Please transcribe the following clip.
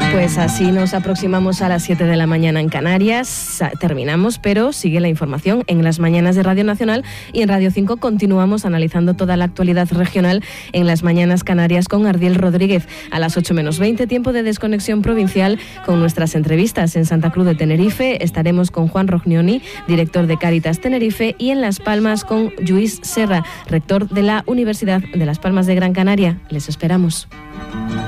Pues así nos aproximamos a las 7 de la mañana en Canarias. Terminamos, pero sigue la información en las mañanas de Radio Nacional y en Radio 5 continuamos analizando toda la actualidad regional en las mañanas Canarias con Ardiel Rodríguez. A las 8 menos 20, tiempo de desconexión provincial con nuestras entrevistas. En Santa Cruz de Tenerife estaremos con Juan Rognoni, director de Cáritas Tenerife, y en Las Palmas con Lluís Serra, rector de la Universidad de Las Palmas de Gran Canaria. Les esperamos.